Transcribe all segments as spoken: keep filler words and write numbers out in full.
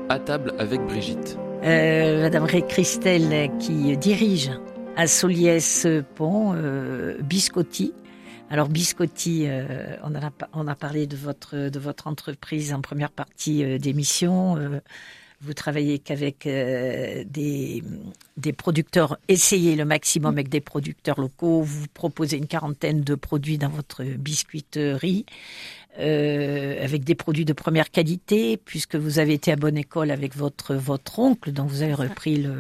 À table avec Brigitte. Euh, Madame Ré-Christelle qui dirige à Soliès-Pont euh, Biscotti. Alors Biscotti, euh, on, a, on a parlé de votre, de votre entreprise en première partie euh, d'émission. Euh, vous travaillez qu'avec euh, des, des producteurs, essayez le maximum avec des producteurs locaux. Vous proposez une quarantaine de produits dans votre biscuiterie. Euh, avec des produits de première qualité, puisque vous avez été à bonne école avec votre votre oncle, donc vous avez repris le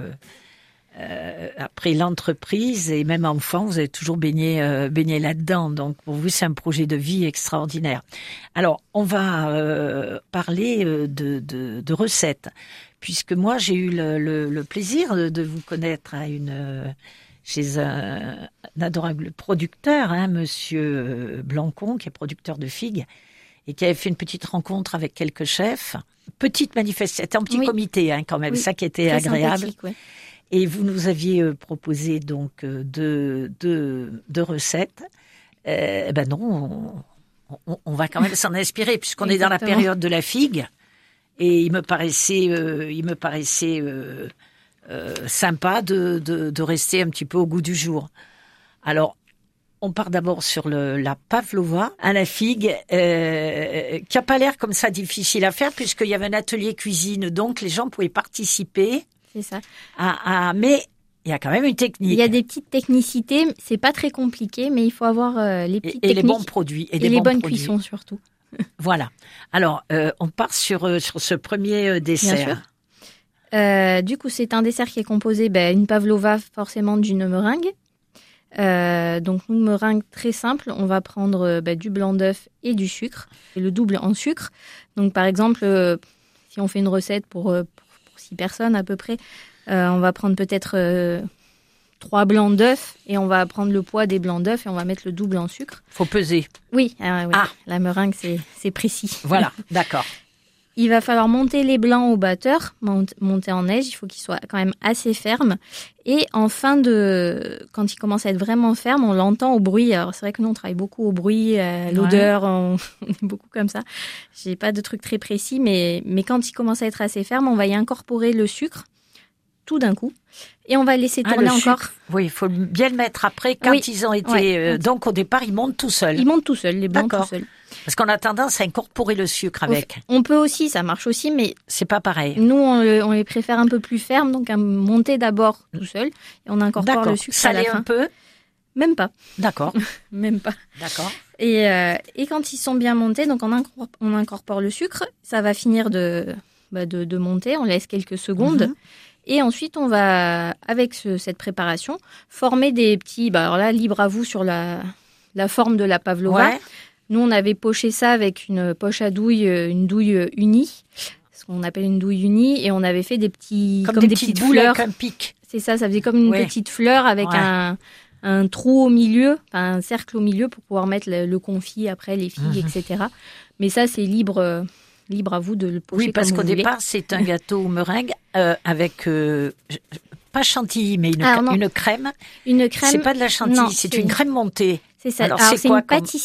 euh, après l'entreprise, et même enfant, vous avez toujours baigné euh, baigné là-dedans. Donc pour vous, c'est un projet de vie extraordinaire. Alors, on va euh, parler de, de de recettes, puisque moi j'ai eu le, le, le plaisir de, de vous connaître à une chez un, un adorable producteur, hein, Monsieur Blancon, qui est producteur de figues, et qui avait fait une petite rencontre avec quelques chefs. Petite manifestation, c'était un petit oui. comité, hein, quand même, oui. ça qui était Très agréable. Ouais. Et vous nous aviez euh, proposé donc euh, deux, deux, deux recettes. Euh, ben non, on, on, on va quand même s'en inspirer, puisqu'on est dans la période de la figue. Et il me paraissait, euh, il me paraissait. Euh, Euh, sympa de, de, de rester un petit peu au goût du jour. Alors, on part d'abord sur le, la pavlova à la figue, euh, qui n'a pas l'air comme ça difficile à faire, puisqu'il y avait un atelier cuisine, donc les gens pouvaient participer. C'est ça. À, à, mais il y a quand même une technique. Il y a des petites technicités, c'est pas très compliqué, mais il faut avoir euh, les petites et, et techniques. les bons produits. Et, et des les bons bonnes produits. cuissons surtout. Voilà. Alors, euh, on part sur, euh, sur ce premier euh, dessert. Bien sûr. Euh, du coup, c'est un dessert qui est composé, ben, une pavlova forcément d'une meringue. Euh, donc, une meringue très simple. On va prendre ben, du blanc d'œuf et du sucre, et le double en sucre. Donc, par exemple, euh, si on fait une recette pour, pour, pour six personnes à peu près, euh, on va prendre peut-être euh, trois blancs d'œuf et on va prendre le poids des blancs d'œuf et on va mettre le double en sucre. Faut peser. Oui, euh, oui. Ah. La meringue, c'est, c'est précis. Voilà, d'accord. Il va falloir monter les blancs au batteur, monter en neige. Il faut qu'il soit quand même assez ferme. Et en fin de, quand il commence à être vraiment ferme, on l'entend au bruit. Alors c'est vrai que nous on travaille beaucoup au bruit, à l'odeur, ouais. on, on est beaucoup comme ça. J'ai pas de truc très précis, mais mais quand il commence à être assez ferme, on va y incorporer le sucre tout d'un coup. Et on va laisser tourner ah, encore. Sucre. Oui, il faut bien le mettre après. Quand oui. ils ont été, ouais. euh, donc au départ, ils montent tout seuls. Ils montent tout seuls, les blancs D'accord. tout seuls. Parce qu'on a tendance à incorporer le sucre avec. On peut aussi, ça marche aussi, mais c'est pas pareil. Nous, on, le, on les préfère un peu plus fermes, donc à monter d'abord tout seul et on incorpore D'accord. le sucre Salé à la fin. un peu. Même pas. D'accord. Même pas. D'accord. Et, euh, et quand ils sont bien montés, donc on incorpore, on incorpore le sucre, ça va finir de, bah de, de monter, on laisse quelques secondes. Mm-hmm. Et ensuite, on va, avec ce, cette préparation, former des petits... Bah alors là, libre à vous sur la, la forme de la pavlova. Ouais. Nous, on avait poché ça avec une poche à douille, une douille unie, ce qu'on appelle une douille unie, et on avait fait des petits... Comme, comme des, des petites petites boules fleurs. Avec un pic. C'est ça, ça faisait comme une ouais. petite fleur avec ouais. un, un trou au milieu, enfin, un cercle au milieu pour pouvoir mettre le, le confit, après les figues, mmh. et cetera. Mais ça, c'est libre... Libre à vous de le pocher. Oui, parce comme qu'au vous départ, voulez. C'est un gâteau meringue euh, avec euh, pas chantilly, mais une, Alors, une crème. Une crème. C'est pas de la chantilly, non, c'est, c'est une crème montée. C'est ça. Alors, Alors c'est, c'est quoi une comme... pâtisserie.